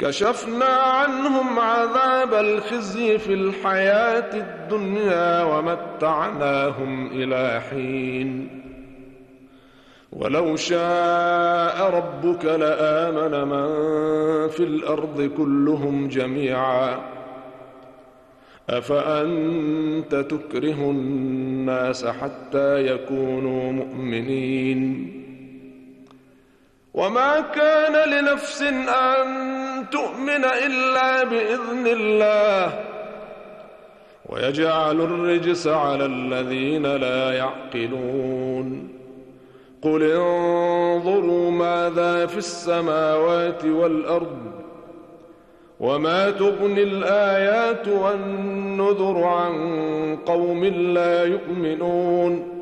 كشفنا عنهم عذاب الخزي في الحياة الدنيا ومتعناهم إلى حين ولو شاء ربك لآمن من في الأرض كلهم جميعا أفأنت تكره الناس حتى يكونوا مؤمنين وما كان لنفس أن تؤمن إلا بإذن الله ويجعل الرجس على الذين لا يعقلون قل انظروا ماذا في السماوات والأرض وما تغني الآيات والنذر عن قوم لا يؤمنون